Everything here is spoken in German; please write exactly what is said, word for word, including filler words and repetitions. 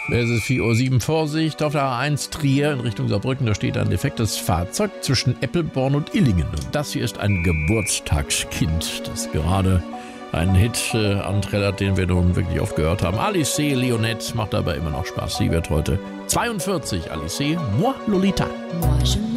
Es ist vier Uhr sieben. Vorsicht auf der A eins Trier in Richtung Saarbrücken. Da steht ein defektes Fahrzeug zwischen Eppelborn und Illingen. Und das hier ist ein Geburtstagskind, das gerade einen Hit äh, anträllert, den wir nun wirklich oft gehört haben. Alice Leonette macht aber immer noch Spaß. Sie wird heute zweiundvierzig. Alice, moi Lolita. Moi, je